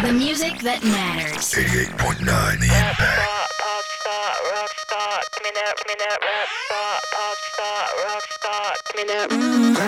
The music that matters. 88.9 The Impact. Pop star, rock star, give me that rap star, pop star, rock star, give me that